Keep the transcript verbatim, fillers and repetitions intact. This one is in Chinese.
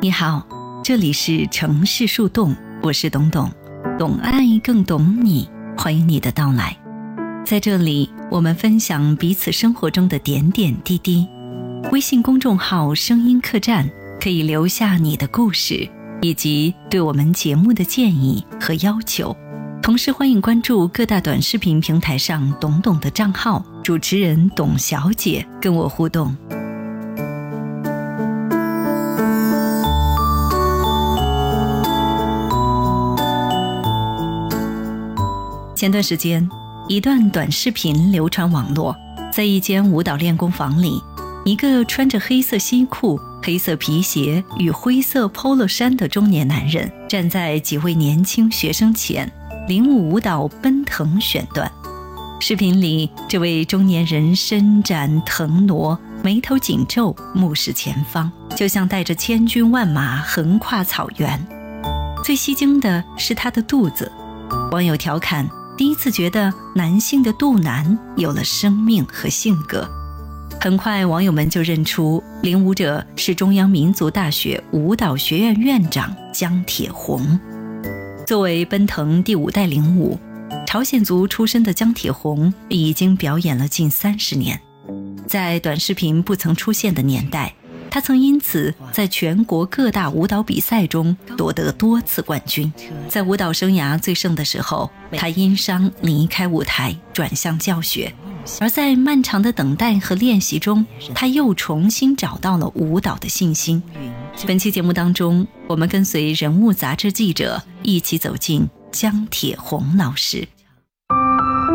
你好，这里是城市树洞，我是董董，懂爱更懂你，欢迎你的到来。在这里，我们分享彼此生活中的点点滴滴。微信公众号声音客栈可以留下你的故事，以及对我们节目的建议和要求。同时欢迎关注各大短视频平台上董董的账号，主持人董小姐跟我互动。前段时间，一段短视频流传网络，在一间舞蹈练功房里，一个穿着黑色西裤、黑色皮鞋与灰色 polo 衫的中年男人站在几位年轻学生前，领舞舞蹈奔腾选段。视频里，这位中年人伸展腾挪，眉头紧皱，目视前方，就像带着千军万马横跨草原。最吸睛的是他的肚子，网友调侃，第一次觉得男性的肚腩有了生命和性格。很快网友们就认出领舞者是中央民族大学舞蹈学院院长姜铁红。作为奔腾第五代领舞，朝鲜族出身的姜铁红已经表演了近三十年。在短视频不曾出现的年代，他曾因此在全国各大舞蹈比赛中夺得多次冠军。在舞蹈生涯最盛的时候，他因伤离开舞台，转向教学。而在漫长的等待和练习中，他又重新找到了舞蹈的信心。本期节目当中，我们跟随人物杂志记者一起走进姜铁红老师。